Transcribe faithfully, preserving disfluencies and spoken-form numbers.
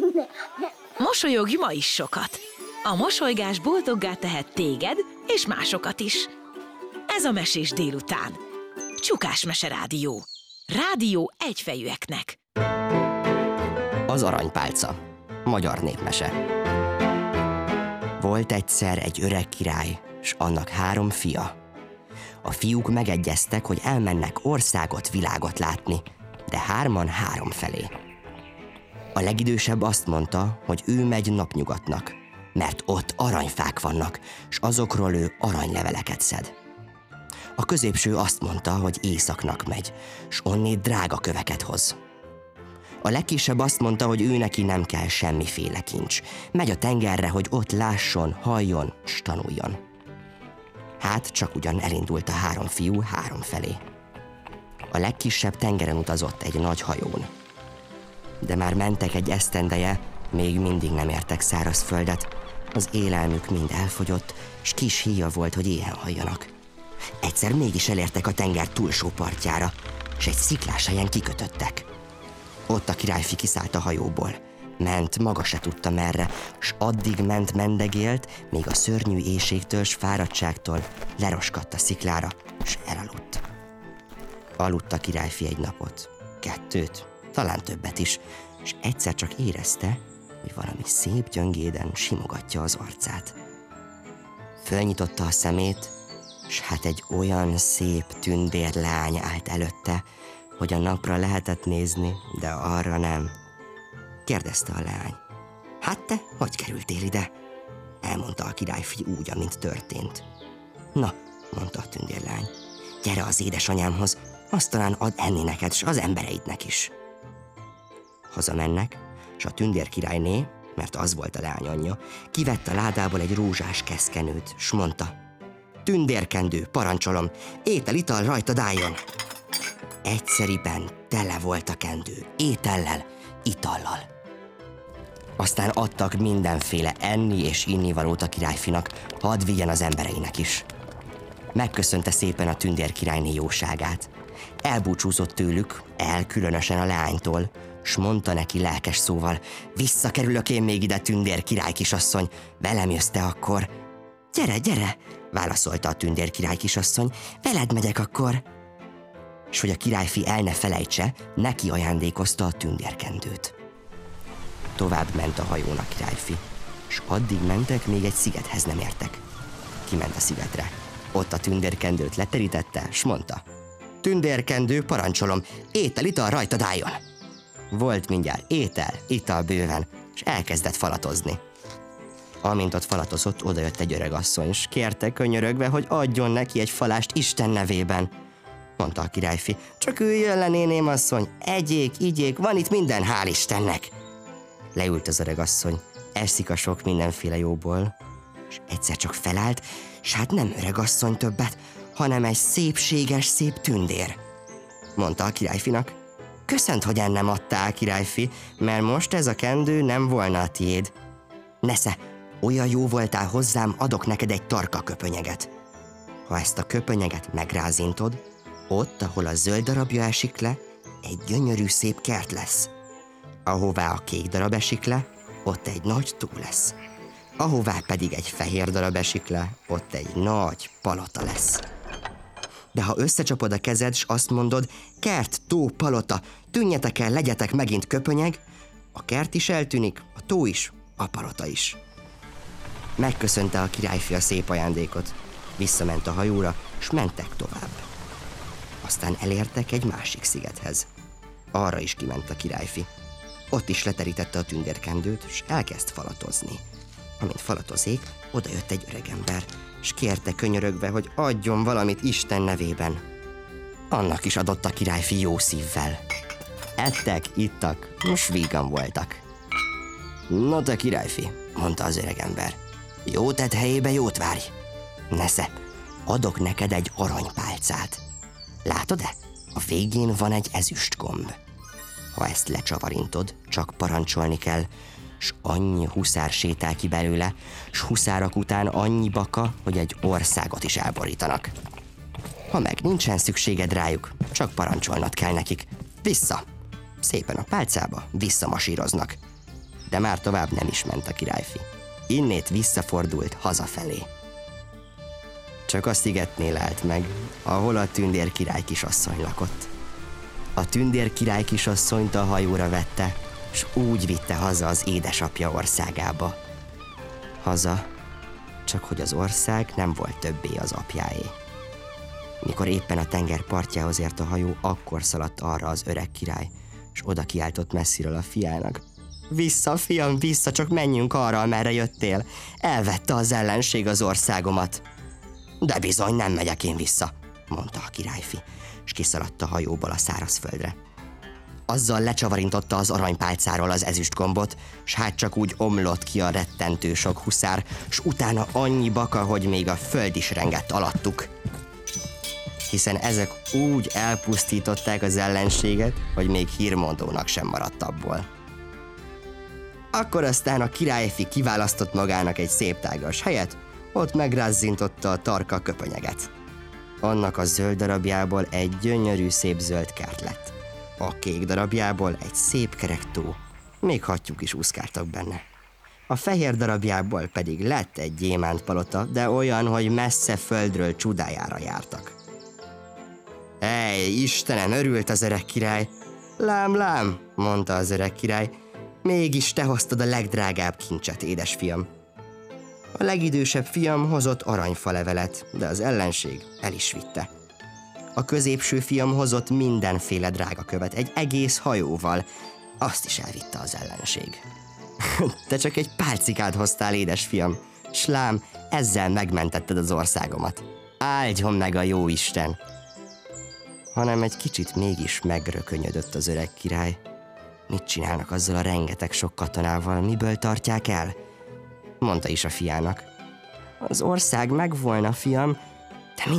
Mosolyogj ma is sokat. A mosolygás boldoggá tehet téged és másokat is. Ez a Mesés délután. Csukás Mese Rádió. Rádió egyfejűeknek. Az aranypálca. Magyar népmese. Volt egyszer egy öreg király, s annak három fia. A fiúk megegyeztek, hogy elmennek országot, világot látni, de hárman három felé. A legidősebb azt mondta, hogy ő megy napnyugatnak, mert ott aranyfák vannak, s azokról ő aranyleveleket szed. A középső azt mondta, hogy északnak megy, s onnét drága köveket hoz. A legkisebb azt mondta, hogy ő neki nem kell semmiféle kincs. Megy a tengerre, hogy ott lásson, halljon, s tanuljon. Hát csak ugyan elindult a három fiú három felé. A legkisebb tengeren utazott egy nagy hajón. De már mentek egy esztendeje, még mindig nem értek száraz földet. Az élelmük mind elfogyott, s kis híja volt, hogy éhen halljanak. Egyszer mégis elértek a tenger túlsó partjára, s egy sziklás helyen kikötöttek. Ott a királyfi kiszállt a hajóból. Ment, maga se tudta merre, s addig ment mendegélt, még a szörnyű éhségtől s fáradtságtól leroskadt a sziklára, s elaludt. Aludt a királyfi egy napot, kettőt, talán többet is, és egyszer csak érezte, hogy valami szép gyöngéden simogatja az arcát. Fölnyitotta a szemét, s hát egy olyan szép tündérlány állt előtte, hogy a napra lehetett nézni, de arra nem. Kérdezte a leány. Hát te, hogy kerültél ide? Elmondta a királyfi úgy, amint történt. Na, mondta a tündérlány, gyere az édesanyámhoz, azt talán ad enni neked, s az embereidnek is. Hazamennek, s a tündérkirályné, mert az volt a leány anyja, kivette a ládából egy rózsás keszkenőt, s mondta, tündérkendő, parancsolom, étel-ital rajtad álljon. Egyszeriben tele volt a kendő, étellel, itallal. Aztán adtak mindenféle enni és innivalót a királyfinak, hadd vigyen az embereinek is. Megköszönte szépen a tündérkirályné jóságát. Elbúcsúzott tőlük, el különösen a leánytól, s mondta neki lelkes szóval, visszakerülök én még ide, tündér király kisasszony, velem jössz te akkor. Gyere, gyere, válaszolta a tündér király kisasszony, veled megyek akkor. S hogy a királyfi el ne felejtse, neki ajándékozta a tündérkendőt. Tovább ment a hajón a királyfi, s addig mentek, még egy szigethez nem értek. Kiment a szigetre. Ott a tündérkendőt leterítette, s mondta, tündérkendő, parancsolom, étel-ital rajtad álljon. Volt mindjárt étel, ital bőven, s elkezdett falatozni. Amint ott falatozott, odajött egy öreg asszony, s kérte könyörögve, hogy adjon neki egy falást Isten nevében. Mondta a királyfi, csak üljön le, néném asszony, egyék, igyék, van itt minden, hál' Istennek. Leült az öreg asszony, eszik a sok mindenféle jóból, és egyszer csak felállt, s hát nem öreg asszony többet, hanem egy szépséges szép tündér. Mondta a királyfinak, köszönt, hogy ennem adtál, királyfi, mert most ez a kendő nem volna a tiéd. Nesze, olyan jó voltál hozzám, adok neked egy tarka köpönyeget. Ha ezt a köpönyeget megrázintod, ott, ahol a zöld darabja esik le, egy gyönyörű szép kert lesz. Ahová a kék darab esik le, ott egy nagy tó lesz. Ahová pedig egy fehér darab esik le, ott egy nagy palota lesz. De ha összecsapod a kezed, s azt mondod, kert, tó, palota, tűnjetek el, legyetek megint köpönyeg, a kert is eltűnik, a tó is, a palota is. Megköszönte a királyfi a szép ajándékot, visszament a hajóra, s mentek tovább. Aztán elértek egy másik szigethez. Arra is kiment a királyfi. Ott is leterítette a tündérkendőt, s elkezd falatozni. Amint falatozik, odajött egy öregember, s kérte könyörögve, hogy adjon valamit Isten nevében. Annak is adott a királyfi jó szívvel. Ettek, ittak, most vígan voltak. No te királyfi, mondta az öregember, jó tett helyébe jót várj. Nesze, adok neked egy aranypálcát. Látod-e? A végén van egy ezüst gomb. Ha ezt lecsavarintod, csak parancsolni kell, s annyi huszár sétál ki belőle, s huszárak után annyi baka, hogy egy országot is elborítanak. Ha meg nincsen szükséged rájuk, csak parancsolnod kell nekik. Vissza! Szépen a pálcába visszamasíroznak. de már tovább nem is ment a királyfi. Innét visszafordult hazafelé. Csak a szigetnél állt meg, ahol a tündér király kisasszony lakott. A tündér király kisasszonyt a hajóra vette, s úgy vitte haza az édesapja országába. Haza, csak hogy az ország nem volt többé az apjáé. Mikor éppen a tenger partjához ért a hajó, akkor szaladt arra az öreg király, s oda kiáltott messziről a fiának. Vissza, fiam, vissza, csak menjünk arra, amerre jöttél. Elvette az ellenség az országomat. De bizony, nem megyek én vissza, mondta a királyfi, s kiszaladt a hajóból a szárazföldre. Azzal lecsavarintotta az aranypálcáról az ezüstgombot, s hát csak úgy omlott ki a rettentő sok huszár, s utána annyi baka, hogy még a föld is rengett alattuk. Hiszen ezek úgy elpusztították az ellenséget, hogy még hírmondónak sem maradt abból. Akkor aztán a királyfi kiválasztott magának egy szép tágas helyet, ott megrázzintotta a tarka köpönyeget. Annak a zöld darabjából egy gyönyörű szép zöld kert lett. A kék darabjából egy szép kerek tó, még hattyúk is úszkáltak benne. A fehér darabjából pedig lett egy gyémántpalota, de olyan, hogy messze földről csudájára jártak. Ej, Istenem, örült az öreg király. Lám, lám, mondta az öreg király, mégis te hoztad a legdrágább kincset, édesfiam. A legidősebb fiam hozott aranyfalevelet, de az ellenség el is vitte. A középső fiam hozott mindenféle drága követ, egy egész hajóval, azt is elvitte az ellenség. Te csak egy pálcikát hoztál, édesfiam, s lám, ezzel megmentetted az országomat. Áldjon meg a jó Isten! Hanem egy kicsit mégis megrökönyödött az öreg király. Mit csinálnak azzal a rengeteg sok katonával, miből tartják el? Mondta is a fiának. Az ország megvolna, fiam,